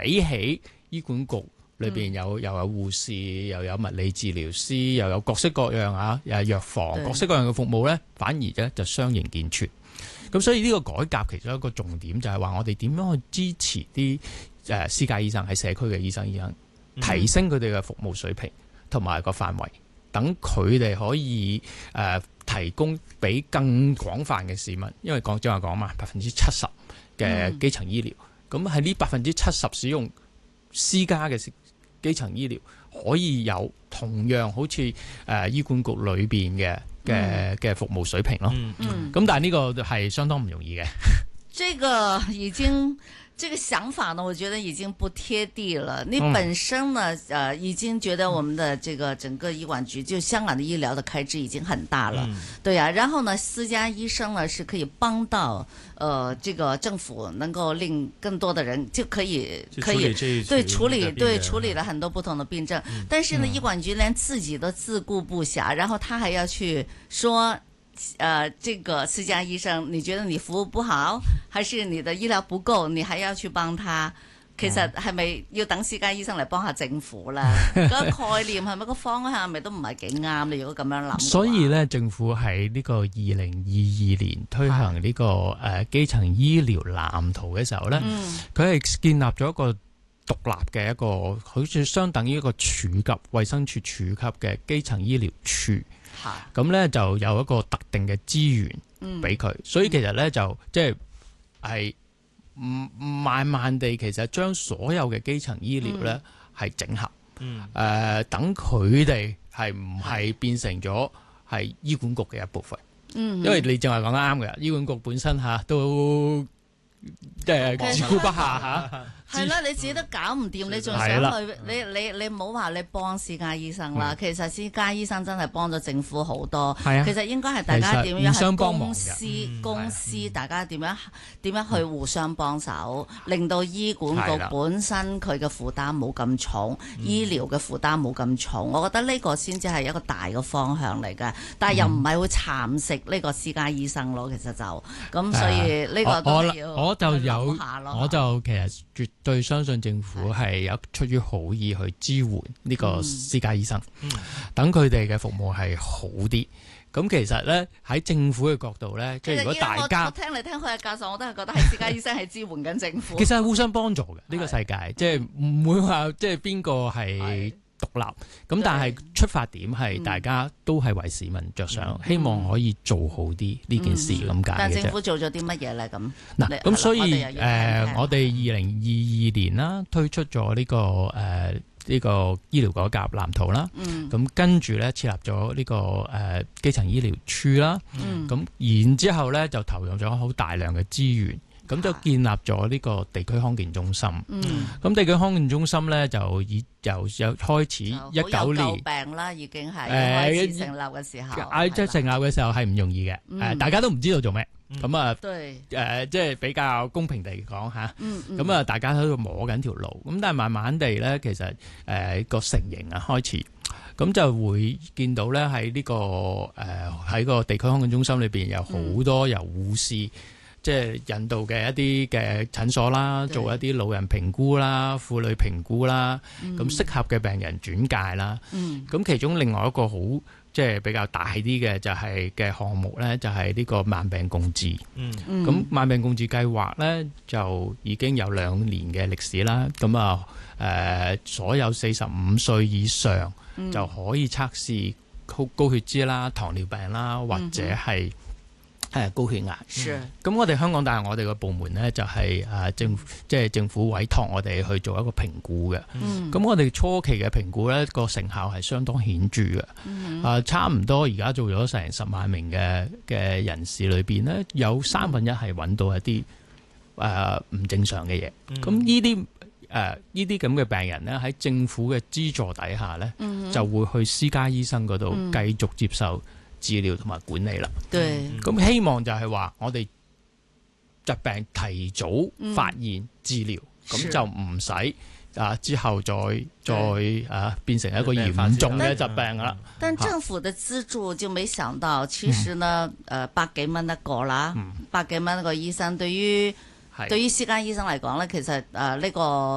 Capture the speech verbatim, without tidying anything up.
比起醫管局裏邊有、嗯、又有護士，又有物理治療師，又有各式各樣啊，又係藥房各式各樣嘅服務咧，反而咧就相形見絀。咁所以呢個改革其中一個重點就係話，我哋點樣去支持啲誒私家醫生喺社區嘅醫生醫生，提升佢哋嘅服務水平同埋個範圍，等佢哋可以誒、呃、提供俾更廣泛嘅市民。因為講正話講嘛，百分之七十嘅基層醫療，咁喺呢百分之七十使用私家嘅基層醫療，可以有同樣好似誒、呃、醫管局裏邊嘅嘅嘅服務水平咯。嗯嗯。咁但係呢個係相當唔容易嘅。 這個已經。這個想法呢，我覺得已經不貼地了。你本身呢，呃，已經覺得我們的這個整個醫管局，就香港的醫療的開支已經很大了，嗯、對啊。然後呢，私家醫生呢是可以幫到，呃，這個政府能夠令更多的人就可以可以對處理對處理了很多不同的病症。嗯、但是呢，醫管局連自己都自顧不暇，然後他還要去說。呃，這個私家醫生，你覺得你服務不好，還是你的醫療不夠，你還要去幫他？其實係咪要等私家醫生嚟幫下政府啦？個概念係咪個方向係咪都唔係幾啱？你如果咁樣諗， 所以咧，政府喺呢個二零二二年推行呢、這個誒、呃、基層醫療藍圖嘅時候咧，佢係、嗯、建立咗一個獨立嘅一個，好似相等於一個處級衛生署處級嘅基層醫療處。咁咧就有一個特定嘅資源俾佢，嗯、所以其實咧就即係係慢慢地，其實將所有嘅基層醫療咧係整合，誒、嗯呃、等佢哋係唔係變成咗係醫管局嘅一部分，嗯、因為你正話講得啱嘅，醫管局本身嚇都即係照顧不下嚇。 係啦，你自己都搞唔掂，你仲想去？你你你唔好話你幫私家醫生啦，其實私家醫生真係幫咗政府好多。係啊，其實應該係大家點樣係公司公司，大家點樣點樣去互相幫手，令到醫管局本身佢嘅負擔冇咁重，醫療嘅負擔冇咁重。我覺得呢個先至係一個大嘅方向嚟嘅，但係又唔係會蠶食呢個私家醫生咯。其實就咁，所以呢個都係要我就有我就其實絕對相信政府係有出於好意去支援呢個私家醫生，嗯、等佢哋嘅服務係好啲。咁其實咧喺政府嘅角度咧，即係如果大家我聽嚟聽去嘅教授，我都係覺得係私家醫生係支援緊政府。 其實係互相幫助嘅呢、呢個世界，即係唔會話即係邊個係獨立。咁但係出發點係大家都係為市民着想，嗯、希望可以做好啲呢件事咁解嘅啫。 但政府做咗啲乜嘢咧？咁嗱，咁所以誒、呃，我哋二零二二年啦推出咗呢、呢個誒。呃呢個醫療改革藍圖啦，咁、嗯、跟住咧設立咗呢、這個誒、呃、基層醫療處啦，咁、嗯、然之後咧就投入咗好大量嘅資源，咁、嗯、就建立咗呢個地區康健中心。咁、嗯、地區康健中心咧就以由有開始一九年病啦，已經係開始成立嘅時候， 誒、呃、即係成立嘅時候係唔容易嘅，誒、嗯呃、大家都唔知道做咩。咁、嗯、啊，誒對、 呃，即係比較公平地講嚇，咁、嗯、啊， 嗯、 大家喺度摸緊條路，咁但係慢慢地咧，其實誒個、呃、成形啊開始，咁就會見到咧喺呢個誒喺個地區康健中心裏邊有好多由護士、嗯、即係引導嘅一啲嘅診所啦，對做一啲老人評估啦、婦女評估啦，咁、嗯、適合嘅病人轉介啦，咁、嗯、其中另外一個好。即係比較大啲嘅就係嘅項目咧，就係呢個慢病共治。嗯，咁慢病共治計劃咧就已經有兩年嘅歷史啦。咁啊誒，所有四十五歲以上就可以測試高高血脂啦、糖尿病啦，或者係誒高血壓。咁、嗯、我哋香港大學我哋個部門咧就係誒政府即係政府委託我哋去做一個評估嘅。咁、嗯、我哋初期嘅評估咧個成效係相當顯著嘅。嗯、啊，差唔多而家做咗成十萬名嘅嘅人士裏邊咧，有三分一係揾到一啲誒唔正常嘅嘢。咁呢啲誒呢啲咁嘅病人咧喺政府嘅資助底下咧，嗯、就會去私家醫生嗰度繼續接受治療同埋管理啦，咁對希望就係話我哋疾病提早發現、嗯、治療，咁就唔使啊之後再再啊變成一個嚴重嘅疾病啦。 但政府嘅資助就沒想到，其實呢，誒、嗯呃、百幾蚊一個啦，嗯、百幾蚊一個醫生，對於是對於私家醫生嚟講咧，其實誒呢、呃這個。